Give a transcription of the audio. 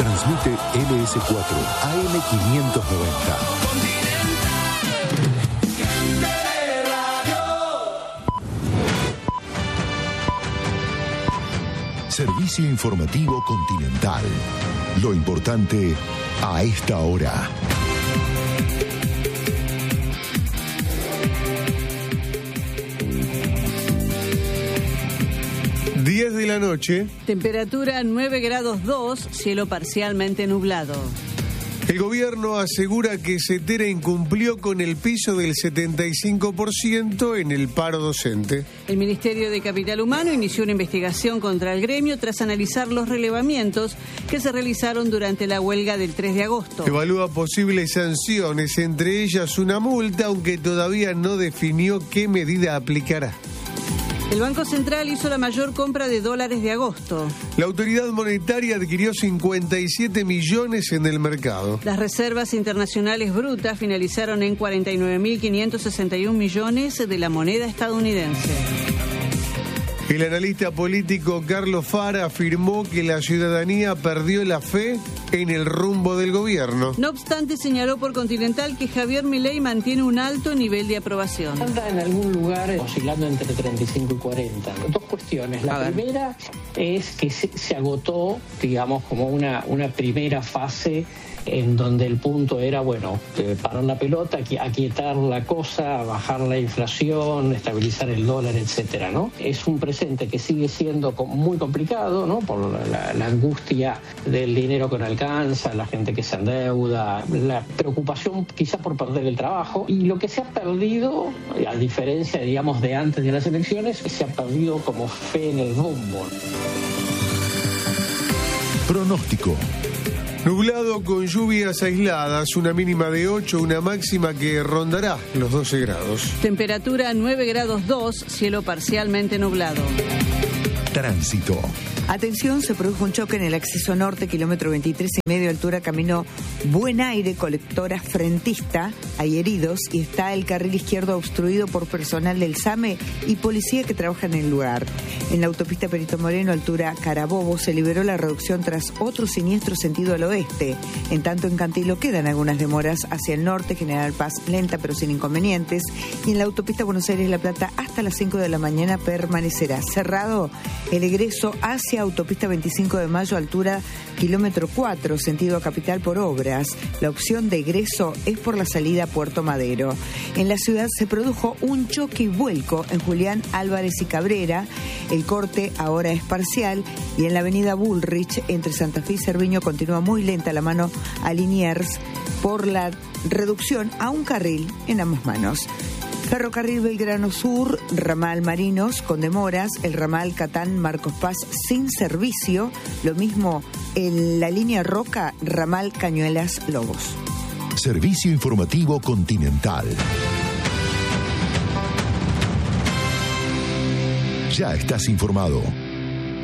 Transmite LS4 AM590. Servicio informativo Continental. Lo importante a esta hora. 10 de la noche. Temperatura 9 grados 2, cielo parcialmente nublado. El gobierno asegura que Cetera incumplió con el piso del 75% en el paro docente. El Ministerio de Capital Humano inició una investigación contra el gremio tras analizar los relevamientos que se realizaron durante la huelga del 3 de agosto. Evalúa posibles sanciones, entre ellas una multa, aunque todavía no definió qué medida aplicará. El Banco Central hizo la mayor compra de dólares de agosto. La autoridad monetaria adquirió 57 millones en el mercado. Las reservas internacionales brutas finalizaron en 49.561 millones de la moneda estadounidense. El analista político Carlos Fara afirmó que la ciudadanía perdió la fe en el rumbo del gobierno. No obstante, señaló por Continental que Javier Milei mantiene un alto nivel de aprobación. Anda en algún lugar oscilando entre 35 y 40. Dos cuestiones. La primera es que se agotó, digamos, como una primera fase en donde el punto era, parar la pelota, aquietar la cosa, bajar la inflación, estabilizar el dólar, etcétera, ¿no? Es un presente que sigue siendo muy complicado, ¿no? Por la angustia del dinero que no alcanza, la gente que se endeuda, la preocupación quizás por perder el trabajo. Y lo que se ha perdido, a diferencia, digamos, de antes de las elecciones, se ha perdido como fe en el rumbo. Pronóstico. Nublado con lluvias aisladas, una mínima de 8, una máxima que rondará los 12 grados. Temperatura 9 grados 2, cielo parcialmente nublado. Tránsito. Atención, se produjo un choque en el acceso norte, kilómetro 23,5, altura camino Buen Aire, colectora frentista. Hay heridos y está el carril izquierdo obstruido por personal del SAME y policía que trabaja en el lugar. En la autopista Perito Moreno, altura Carabobo, se liberó la reducción tras otro siniestro sentido al oeste. En tanto, en Cantilo quedan algunas demoras hacia el norte, General Paz lenta pero sin inconvenientes. Y en la autopista Buenos Aires-La Plata hasta las 5 de la mañana permanecerá cerrado el egreso hacia autopista 25 de Mayo, altura kilómetro 4, sentido a Capital por obras. La opción de egreso es por la salida a Puerto Madero. En la ciudad se produjo un choque y vuelco en Julián Álvarez y Cabrera. El corte ahora es parcial y en la avenida Bullrich entre Santa Fe y Cerviño continúa muy lenta la mano a Liniers por la reducción a un carril en ambas manos. Ferrocarril Belgrano Sur, ramal Marinos con demoras, el ramal Catán Marcos Paz sin servicio, lo mismo en la línea Roca, ramal Cañuelas Lobos. Servicio informativo Continental. Ya estás informado.